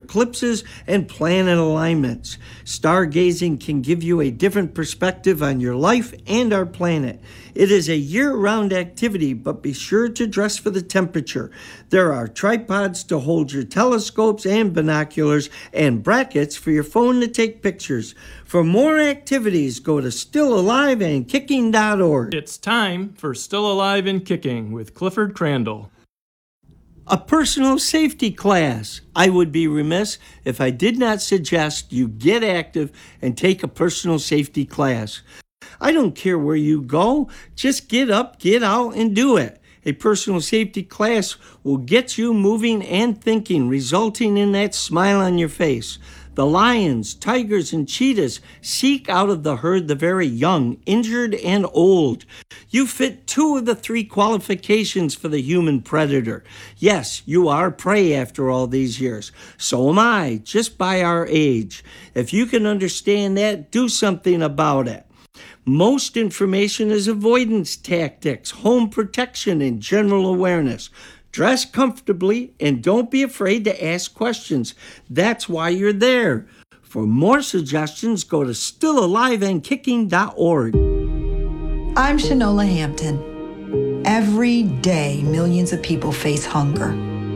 eclipses and planet alignments. Stargazing can give you a different perspective on your life and our planet. It is a year-round activity, but be sure to dress for the temperature. There are tripods to hold your telescopes and binoculars and brackets for your phone to take pictures. For more activities, go to stillaliveandkicking.org. It's time for Still Alive and Kicking with Clifford Crandall. A personal safety class. I would be remiss if I did not suggest you get active and take a personal safety class. I don't care where you go, just get up, get out, and do it. A personal safety class will get you moving and thinking, resulting in that smile on your face. The lions, tigers, and cheetahs seek out of the herd the very young, injured, and old. You fit 2 of the 3 qualifications for the human predator. Yes, you are prey after all these years. So am I, just by our age. If you can understand that, do something about it. Most information is avoidance tactics, home protection, and general awareness. Dress comfortably and don't be afraid to ask questions. That's why you're there. For more suggestions, go to stillaliveandkicking.org. I'm Shanola Hampton. Every day, millions of people face hunger.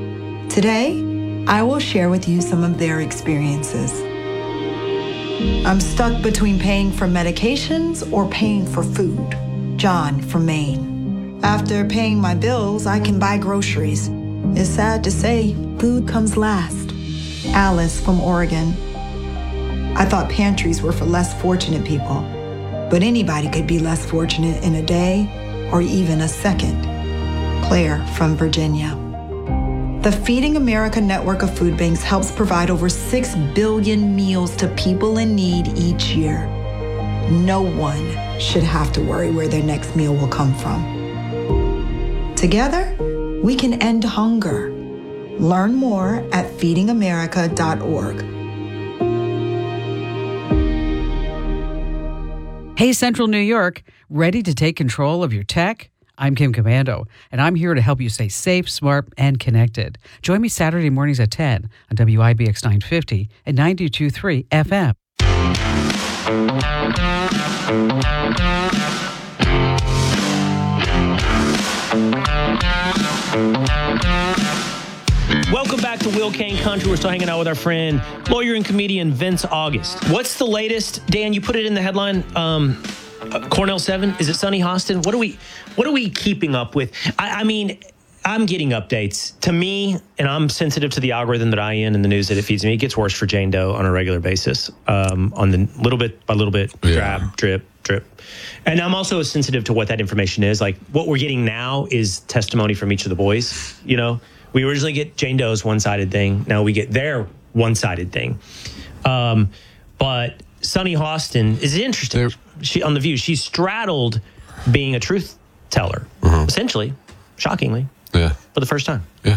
Today, I will share with you some of their experiences. I'm stuck between paying for medications or paying for food. John from Maine. After paying my bills, I can buy groceries. It's sad to say, food comes last. Alice from Oregon. I thought pantries were for less fortunate people, but anybody could be less fortunate in a day or even a second. Claire from Virginia. The Feeding America network of food banks helps provide over 6 billion meals to people in need each year. No one should have to worry where their next meal will come from. Together, we can end hunger. Learn more at feedingamerica.org. Hey, Central New York, ready to take control of your tech? I'm Kim Commando, and I'm here to help you stay safe, smart, and connected. Join me Saturday mornings at 10 on WIBX 950 and 92.3 FM. Welcome back to Will Kane Country. We're still hanging out with our friend, lawyer and comedian Vince August. What's the latest? Dan, you put it in the headline. Cornell 7, is it Sonny Hostin? What are we keeping up with? I mean, I'm getting updates. To me, and I'm sensitive to the algorithm that I in and the news that it feeds me, it gets worse for Jane Doe on a regular basis. On the little bit by little bit, drab, drip. And I'm also sensitive to what that information is. Like, what we're getting now is testimony from each of the boys. You know, we originally get Jane Doe's one-sided thing. Now we get their one-sided thing. But Sonny Hostin is interesting. She on The View, she straddled being a truth teller, essentially, shockingly, for the first time. Yeah.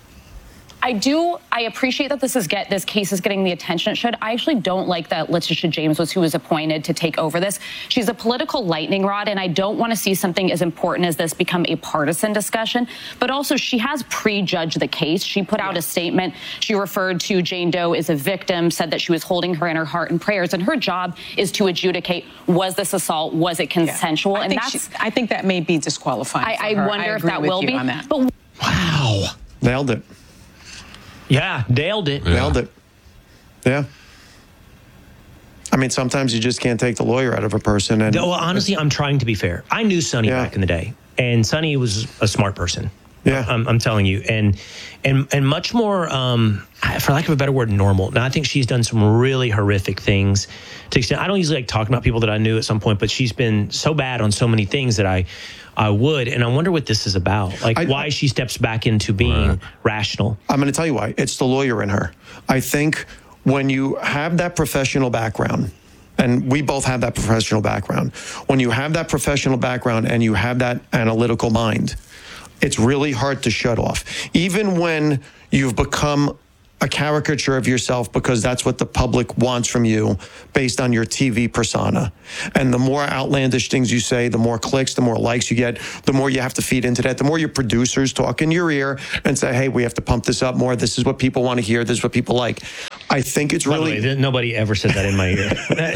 I appreciate that this case is getting the attention it should. I actually don't like that Letitia James who was appointed to take over this. She's a political lightning rod, and I don't want to see something as important as this become a partisan discussion. But also, she has prejudged the case. She put out a statement. She referred to Jane Doe as a victim, said that she was holding her in her heart and prayers, and her job is to adjudicate, was this assault, was it consensual? I think that may be disqualifying. I wonder if that will be. But wow. Nailed it. Yeah, nailed it. Nailed it. Yeah. I mean, sometimes you just can't take the lawyer out of a person. And well, honestly, I'm trying to be fair. I knew Sonny back in the day, and Sonny was a smart person. Yeah, I'm telling you, and much more, for lack of a better word, normal. Now, I think she's done some really horrific things. To extent, I don't usually like talking about people that I knew at some point, but she's been so bad on so many things that I would, and I wonder what this is about. Like, why she steps back into being rational. I'm going to tell you why. It's the lawyer in her. I think when you have that professional background, and we both have that professional background, when you have that professional background and you have that analytical mind, it's really hard to shut off. Even when you've become a caricature of yourself because that's what the public wants from you based on your TV persona. And the more outlandish things you say, the more clicks, the more likes you get, the more you have to feed into that, the more your producers talk in your ear and say, hey, we have to pump this up more. This is what people want to hear. This is what people like. I think it's really... By the way, nobody ever said that in my ear.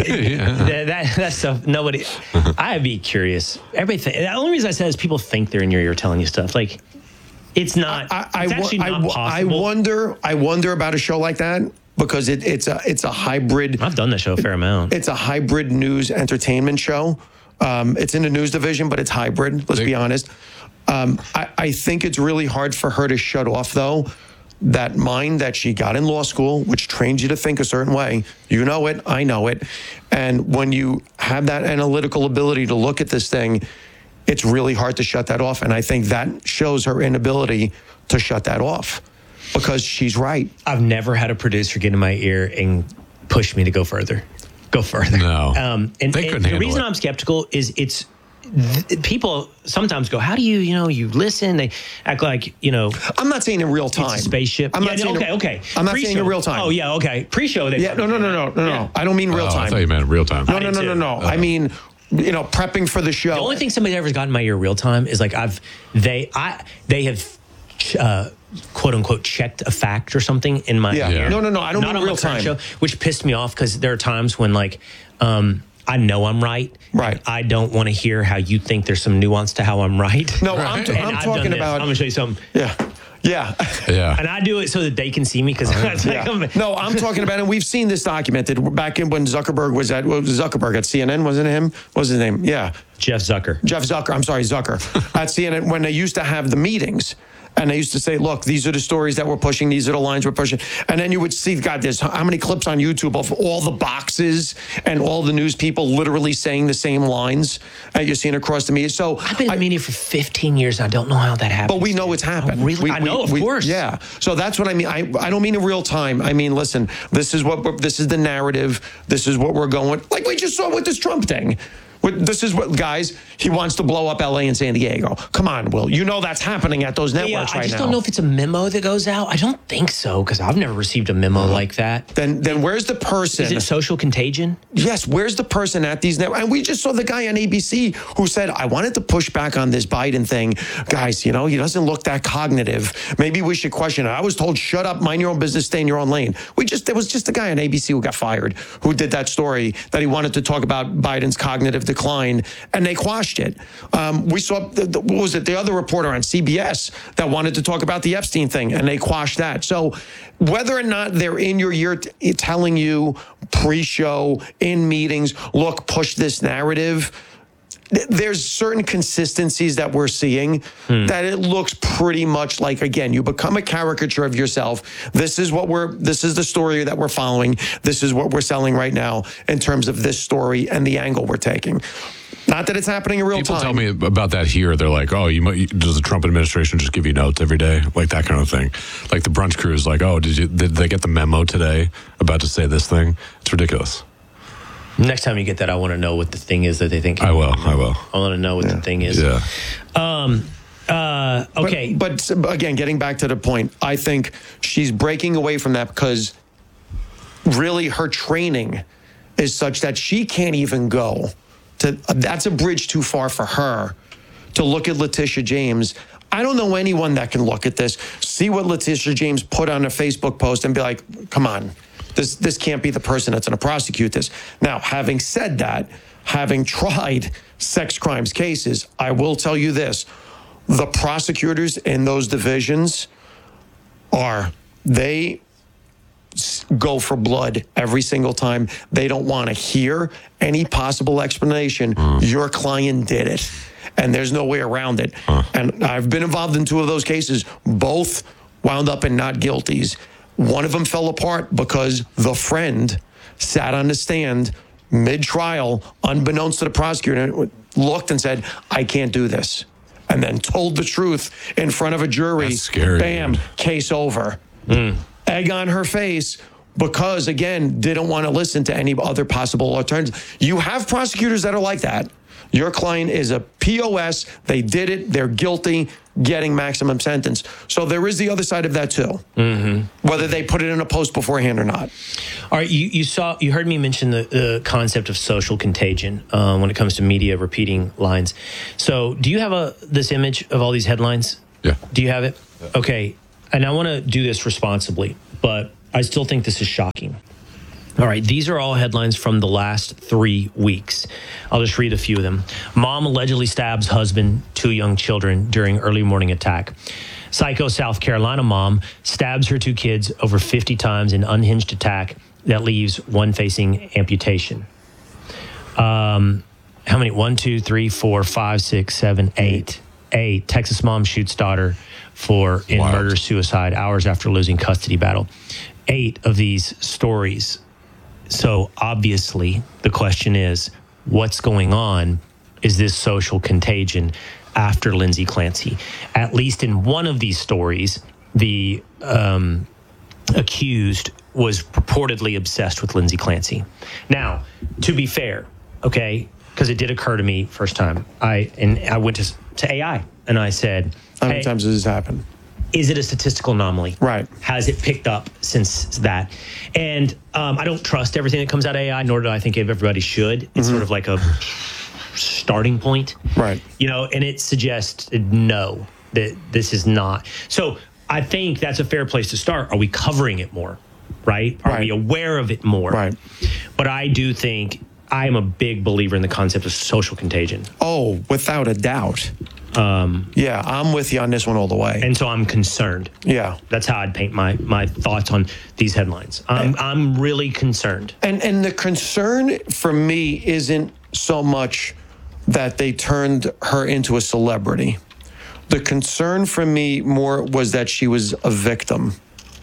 that stuff, nobody... I'd be curious. Everything. The only reason I said is people think they're in your ear telling you stuff. Like, it's not. It's actually not possible. I wonder about a show like that because it's a hybrid. I've done that show a fair amount. It's a hybrid news entertainment show. It's in the news division, but it's hybrid. Let's be honest. I think it's really hard for her to shut off, though, that mind that she got in law school, which trains you to think a certain way. You know it. I know it. And when you have that analytical ability to look at this thing, it's really hard to shut that off. And I think that shows her inability to shut that off because she's right. I've never had a producer get in my ear and push me to go further. No. And the reason I'm skeptical is people sometimes go, how do you listen? They act like, I'm not saying in real time. It's a spaceship. I'm not saying in real time. Oh, yeah, okay. Pre-show. No. Yeah. I don't mean real time. I thought you meant real time. No. I mean, prepping for the show. The only thing somebody ever's got in my ear real time is like they have quote unquote checked a fact or something in my ear. No. I don't mean real time. Show, which pissed me off because there are times when I know I'm right. Right. I don't want to hear how you think there's some nuance to how I'm right. No, I'm talking about. I'm going to show you something. Yeah. And I do it so that they can see me because No, I'm talking about, and we've seen this documented back in when Zuckerberg was at CNN, wasn't it him? What was his name? Yeah. Jeff Zucker. I'm sorry, Zucker. At CNN, when they used to have the meetings, and they used to say, look, these are the stories that we're pushing. These are the lines we're pushing. And then you would see, God, there's how many clips on YouTube of all the boxes and all the news people literally saying the same lines that you're seeing across the media. So I've been in the media for 15 years. I don't know how that happened. But we know it's happened. Oh, really? I know, of course. Yeah. So that's what I mean. I don't mean in real time. I mean, listen, this is the narrative. This is what we're going. Like we just saw with this Trump thing. This is what, guys, he wants to blow up LA and San Diego. Come on, Will. That's happening at those networks right now. I just don't know if it's a memo that goes out. I don't think so, because I've never received a memo like that. Then where's the person? Is it social contagion? Yes, where's the person at these networks? And we just saw the guy on ABC who said, I wanted to push back on this Biden thing. Guys, he doesn't look that cognitive. Maybe we should question it. I was told, shut up, mind your own business, stay in your own lane. There was just a guy on ABC who got fired who did that story that he wanted to talk about Biden's cognitive decline, and they quashed it. We saw, the other reporter on CBS that wanted to talk about the Epstein thing, and they quashed that. So whether or not they're in your ear telling you pre-show, in meetings, look, push this narrative, there's certain consistencies that we're seeing that it looks pretty much like, again, you become a caricature of yourself. This is the story that we're following. This is what we're selling right now in terms of this story and the angle we're taking. Not that it's happening in real time. People tell me about that here. They're like, oh, does the Trump administration just give you notes every day? Like that kind of thing. Like the brunch crew is like, oh, did they get the memo today about to say this thing? It's ridiculous. Next time you get that, I want to know what the thing is that they think. I will. I want to know what the thing is. Yeah. Okay. But again, getting back to the point, I think she's breaking away from that because really her training is such that she can't even go to, that's a bridge too far for her to look at Letitia James. I don't know anyone that can look at this, see what Letitia James put on a Facebook post and be like, come on. This can't be the person that's going to prosecute this. Now, having said that, having tried sex crimes cases, I will tell you this. The prosecutors in those divisions they go for blood every single time. They don't want to hear any possible explanation. Your client did it, and there's no way around it. And I've been involved in 2 of those cases. Both wound up in not guilties. One of them fell apart because the friend sat on the stand mid-trial, unbeknownst to the prosecutor, looked and said, I can't do this. And then told the truth in front of a jury. That's scary. Bam, case over. Egg on her face because, again, didn't want to listen to any other possible alternatives. You have prosecutors that are like that. Your client is a POS. They did it. They're guilty, getting maximum sentence. So there is the other side of that too. Whether they put it in a post beforehand or not. All right, you heard me mention the concept of social contagion when it comes to media repeating lines. So do you have this image of all these headlines? Yeah. Do you have it? Okay, and I want to do this responsibly, but I still think this is shocking. All right, these are all headlines from the last 3 weeks. I'll just read a few of them. Mom allegedly stabs husband, 2 young children during early morning attack. Psycho South Carolina mom stabs her 2 kids over 50 times in unhinged attack that leaves one facing amputation. How many? 1, 2, 3, 4, 5, 6, 7, 8. 8. Texas mom shoots daughter in murder-suicide hours after losing custody battle. 8 of these stories. So obviously, the question is, what's going on? Is this social contagion after Lindsay Clancy? At least in one of these stories, the accused was purportedly obsessed with Lindsay Clancy. Now, to be fair, okay, because it did occur to me first time, I went to AI and I said, how many times does this happen? Is it a statistical anomaly? Right. Has it picked up since that? And I don't trust everything that comes out of AI, nor do I think everybody should. It's sort of like a starting point. Right. And it suggests no, that this is not. So I think that's a fair place to start. Are we covering it more? Right? Are we aware of it more? Right. But I do think I am a big believer in the concept of social contagion. Oh, without a doubt. Yeah, I'm with you on this one all the way. And so I'm concerned. Yeah. That's how I'd paint my thoughts on these headlines. I'm really concerned. And the concern for me isn't so much that they turned her into a celebrity. The concern for me more was that she was a victim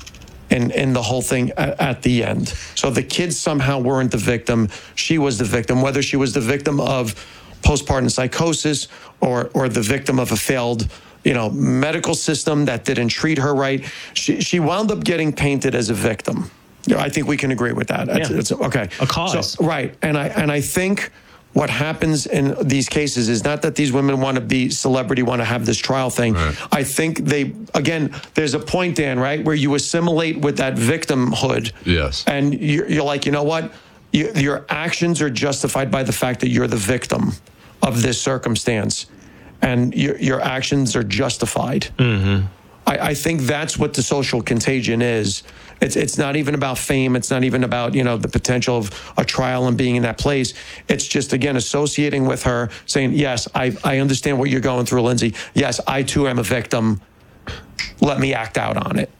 in the whole thing at the end. So the kids somehow weren't the victim. She was the victim, whether she was the victim of postpartum psychosis or the victim of a failed, medical system that didn't treat her right. She wound up getting painted as a victim. I think we can agree with that. It's okay. A cause. So, right. And I think what happens in these cases is not that these women want to be celebrity, want to have this trial thing. Right. I think there's a point, Dan, right, where you assimilate with that victimhood. Yes. And you're like, you know what? Your actions are justified by the fact that you're the victim of this circumstance, and your actions are justified. Mm-hmm. I think that's what the social contagion is. It's not even about fame. It's not even about, the potential of a trial and being in that place. It's just, again, associating with her, saying, yes, I understand what you're going through, Lindsay. Yes, I too am a victim. Let me act out on it.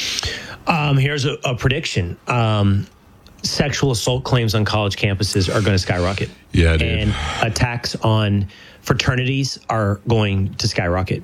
Here's a prediction. Sexual assault claims on college campuses are going to skyrocket. Yeah, dude. And attacks on fraternities are going to skyrocket.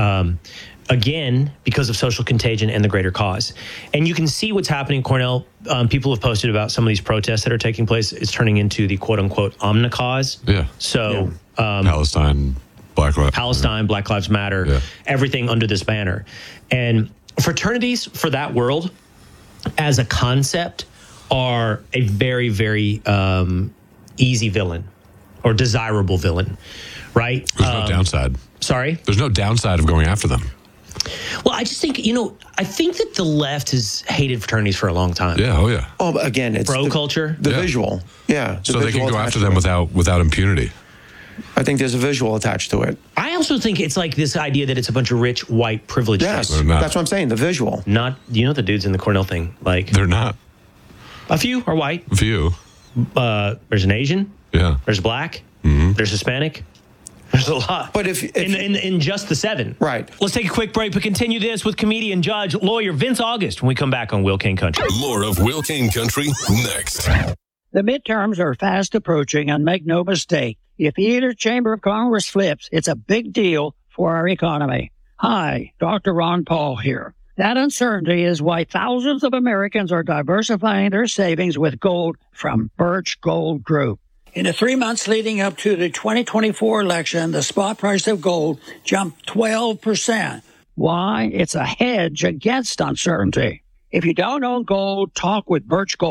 Again, because of social contagion and the greater cause. And you can see what's happening, Cornell. People have posted about some of these protests that are taking place. It's turning into the quote-unquote omnicause. Yeah. So Palestine, Black Lives Matter, everything under this banner. And fraternities for that world, as a concept, are a very, very easy villain or desirable villain, right? There's no downside. Sorry? There's no downside of going after them. Well, I just think, I think that the left has hated fraternities for a long time. Yeah, oh yeah. Oh, again, it's bro culture. The visual. Yeah. So they can go after them without impunity. I think there's a visual attached to it. I also think it's like this idea that it's a bunch of rich, white, privileged Yes, types. that's what I'm saying, the visual. Not, the dudes in the Cornell thing, like... They're not. A few are white. A few. There's an Asian. Yeah. There's black. Mm-hmm. There's Hispanic. There's a lot. But if in just the 7. Right. Let's take a quick break, but continue this with comedian, judge, lawyer Vince August when we come back on Will Kane Country. More of Will Kane Country next. The midterms are fast approaching, and make no mistake, if either chamber of Congress flips, it's a big deal for our economy. Hi, Dr. Ron Paul here. That uncertainty is why thousands of Americans are diversifying their savings with gold from Birch Gold Group. In the 3 months leading up to the 2024 election, the spot price of gold jumped 12%. Why? It's a hedge against uncertainty. If you don't own gold, talk with Birch Gold.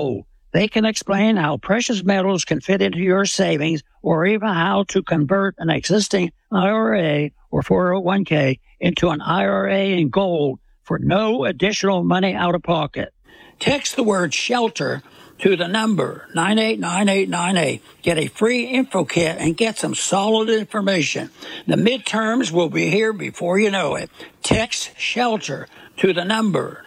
They can explain how precious metals can fit into your savings or even how to convert an existing IRA or 401k into an IRA in gold for no additional money out of pocket. Text the word SHELTER to the number 989898. Get a free info kit and get some solid information. The midterms will be here before you know it. Text SHELTER to the number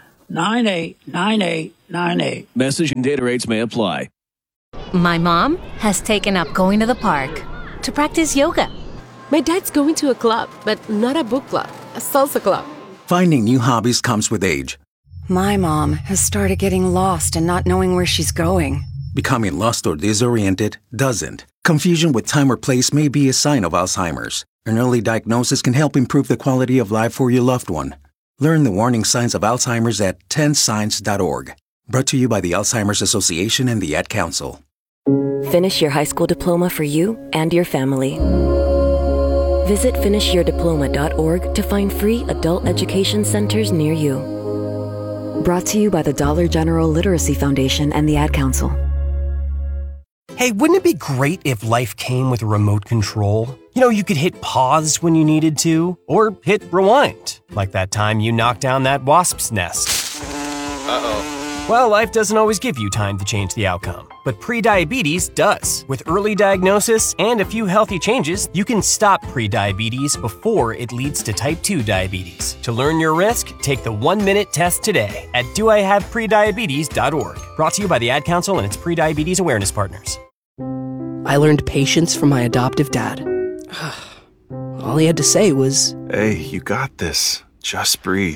989898. Message and data rates may apply. My mom has taken up going to the park to practice yoga. My dad's going to a club, but not a book club, a salsa club. Finding new hobbies comes with age. My mom has started getting lost and not knowing where she's going. Becoming lost or disoriented doesn't. Confusion with time or place may be a sign of Alzheimer's. An early diagnosis can help improve the quality of life for your loved one. Learn the warning signs of Alzheimer's at 10signs.org. Brought to you by the Alzheimer's Association and the Ad Council. Finish your high school diploma for you and your family. Visit finishyourdiploma.org to find free adult education centers near you. Brought to you by the Dollar General Literacy Foundation and the Ad Council. Hey, wouldn't it be great if life came with a remote control? You know, you could hit pause when you needed to, or hit rewind, like that time you knocked down that wasp's nest. Uh-oh. Well, life doesn't always give you time to change the outcome, but prediabetes does. With early diagnosis and a few healthy changes, you can stop prediabetes before it leads to type 2 diabetes. To learn your risk, take the 1-minute test today at doihaveprediabetes.org. Brought to you by the Ad Council and its prediabetes awareness partners. I learned patience from my adoptive dad. All he had to say was, "Hey, you got this. Just breathe."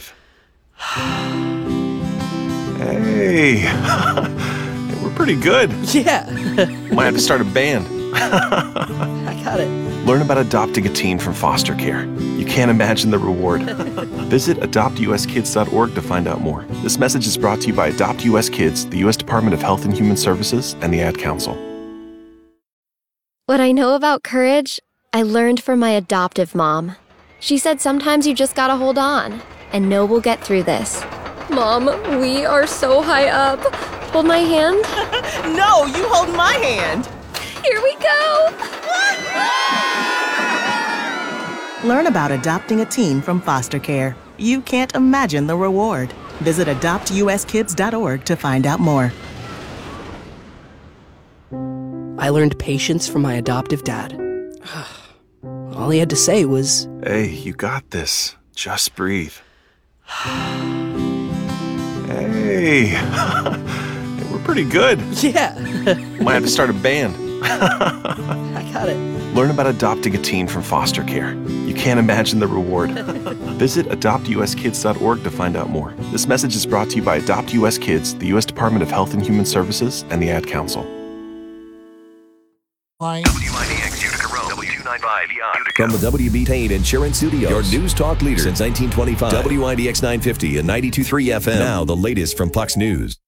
Hey, we're pretty good. Yeah. Might have to start a band. I got it. Learn about adopting a teen from foster care. You can't imagine the reward. Visit adoptuskids.org to find out more. This message is brought to you by Adopt US Kids, the U.S. Department of Health and Human Services, and the Ad Council. What I know about courage, I learned from my adoptive mom. She said sometimes you just gotta hold on and know we'll get through this. Mom, we are so high up. Hold my hand. No, you hold my hand. Here we go. Learn about adopting a teen from foster care. You can't imagine the reward. Visit adoptuskids.org to find out more. I learned patience from my adoptive dad. All he had to say was, "Hey, you got this. Just breathe." Hey, we're pretty good. Yeah. Might have to start a band. I got it. Learn about adopting a teen from foster care. You can't imagine the reward. Visit adoptuskids.org to find out more. This message is brought to you by Adopt US Kids, the U.S. Department of Health and Human Services, and the Ad Council. WIDX Utica Road, W295 Utica. From the WB Payne Insurance Studios, your news talk leader since 1925. WIDX 950 and 92.3 FM. Now the latest from Fox News.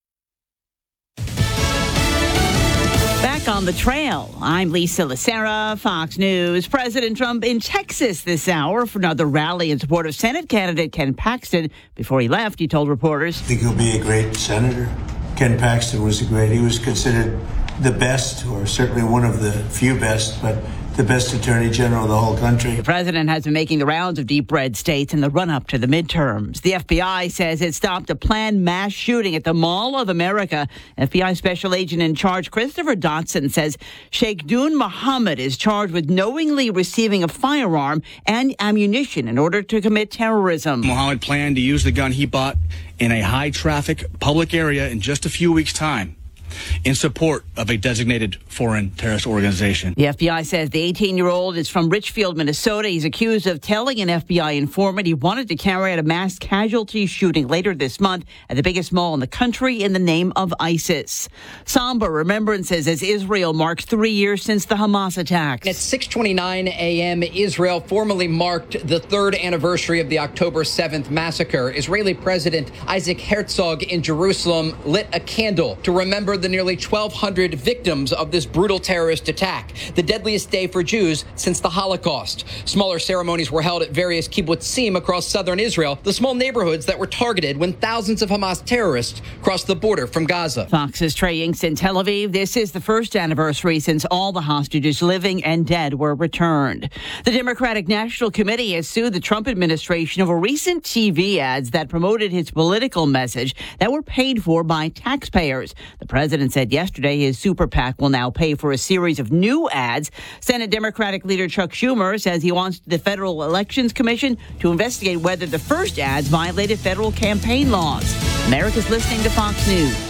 Back on the trail, I'm Lisa Lacera, Fox News. President Trump in Texas this hour for another rally in support of Senate candidate Ken Paxton. Before he left, he told reporters, "I think he'll be a great senator." Ken Paxton was he was considered the best, or certainly one of the few best, but the best attorney general of the whole country. The president has been making the rounds of deep red states in the run-up to the midterms. The FBI says it stopped a planned mass shooting at the Mall of America. FBI Special Agent in Charge Christopher Dotson says Sheikh Dun Mohammed is charged with knowingly receiving a firearm and ammunition in order to commit terrorism. Mohammed planned to use the gun he bought in a high-traffic public area in just a few weeks' time in support of a designated foreign terrorist organization. The FBI says the 18-year-old is from Richfield, Minnesota. He's accused of telling an FBI informant he wanted to carry out a mass casualty shooting later this month at the biggest mall in the country in the name of ISIS. Somber remembrances as Israel marks 3 years since the Hamas attacks. At 6:29 a.m., Israel formally marked the third anniversary of the October 7th massacre. Israeli President Isaac Herzog in Jerusalem lit a candle to remember honored the nearly 1,200 victims of this brutal terrorist attack, the deadliest day for Jews since the Holocaust. Smaller ceremonies were held at various kibbutzim across southern Israel, the small neighborhoods that were targeted when thousands of Hamas terrorists crossed the border from Gaza. Fox's Trey Yingst in Tel Aviv. This is the first anniversary since all the hostages, living and dead, were returned. The Democratic National Committee has sued the Trump administration over recent TV ads that promoted his political message that were paid for by taxpayers. The president said yesterday his super PAC will now pay for a series of new ads. Senate Democratic leader Chuck Schumer says he wants the Federal Elections Commission to investigate whether the first ads violated federal campaign laws. America's listening to Fox News.